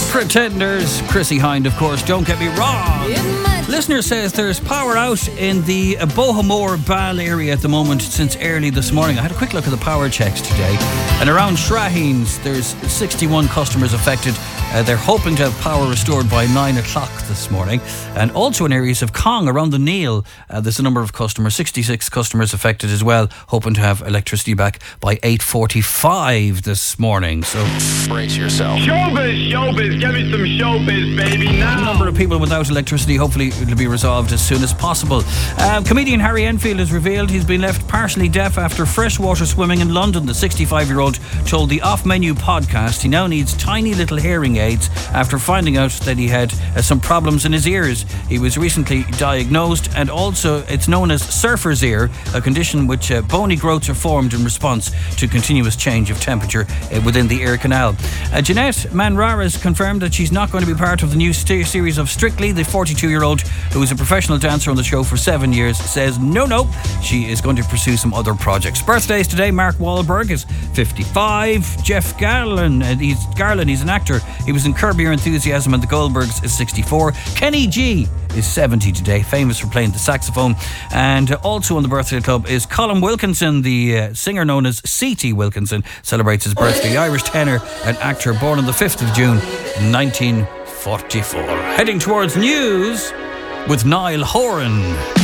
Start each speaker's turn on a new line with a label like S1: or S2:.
S1: Pretenders, Chrissy Hind, of course, don't get me wrong. Listener says there's power out in the Bohemore Ball area at the moment since early this morning. I had a quick look at the power checks today, and around Shraheens there's 61 customers affected. They're hoping to have power restored by 9 o'clock this morning. And also in areas of Cong around the Neil, there's a number of customers, 66 customers affected as well, hoping to have electricity back by 8:45 this morning. So
S2: brace yourself.
S3: Showbiz, give me some showbiz, baby, now.
S1: A number of people without electricity, hopefully it'll be resolved as soon as possible. Comedian Harry Enfield has revealed he's been left partially deaf after freshwater swimming in London. The 65-year-old told the Off Menu podcast he now needs tiny little hearing aids after finding out that he had some problems in his ears. He was recently diagnosed, and also it's known as surfer's ear, a condition which bony growths are formed in response to continuous change of temperature within the ear canal. Jeanette Manraras confirmed that she's not going to be part of the new series of Strictly. The 42-year-old, who was a professional dancer on the show for 7 years, says no, she is going to pursue some other projects. Birthdays today: Mark Wahlberg is 55. Jeff Garlin, he's an actor. He was in Curb Your Enthusiasm and the Goldbergs, is 64. Kenny G is 70 today, famous for playing the saxophone. And also on the birthday club is Colin Wilkinson, the singer known as C.T. Wilkinson, celebrates his birthday. The Irish tenor and actor, born on the 5th of June 1944. Heading towards news with Niall Horan.